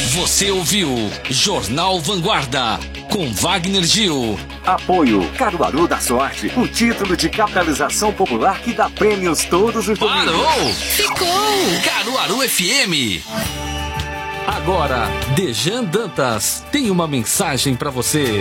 Você ouviu Jornal Vanguarda com Wagner Gil. Apoio Caruaru da Sorte, o título de capitalização popular que dá prêmios todos os domingos. Parou! Ficou! Caruaru FM. Agora, Dejan Dantas tem uma mensagem para você.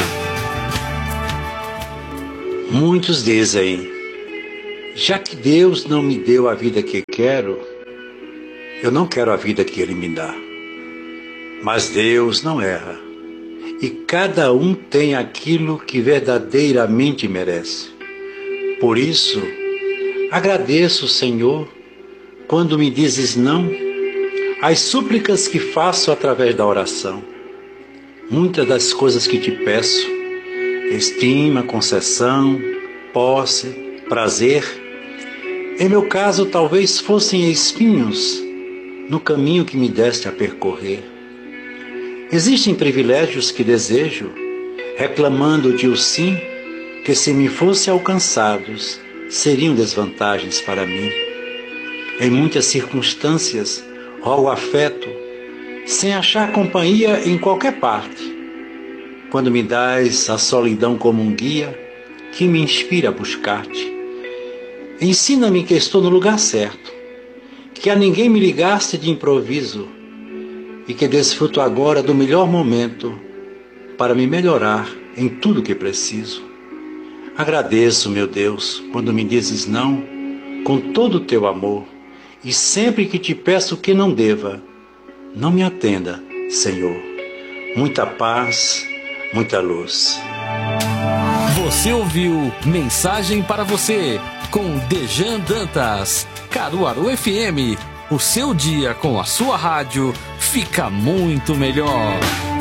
Muitos dizem, já que Deus não me deu a vida que quero, eu não quero a vida que Ele me dá. Mas Deus não erra, e cada um tem aquilo que verdadeiramente merece. Por isso, agradeço, Senhor, quando me dizes não, as súplicas que faço através da oração. Muitas das coisas que te peço, estima, concessão, posse, prazer, em meu caso talvez fossem espinhos no caminho que me deste a percorrer. Existem privilégios que desejo, reclamando de o sim, que se me fossem alcançados, seriam desvantagens para mim. Em muitas circunstâncias, rogo afeto, sem achar companhia em qualquer parte. Quando me dás a solidão como um guia, que me inspira a buscar-te. Ensina-me que estou no lugar certo, que a ninguém me ligaste de improviso, e que desfruto agora do melhor momento para me melhorar em tudo que preciso. Agradeço, meu Deus, quando me dizes não, com todo o teu amor, e sempre que te peço que não deva, não me atenda, Senhor. Muita paz, muita luz. Você ouviu Mensagem para Você, com Dejan Dantas. Caruaru FM, o seu dia com a sua rádio fica muito melhor.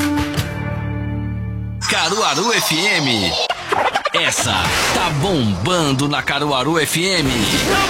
Caruaru FM, essa tá bombando na Caruaru FM.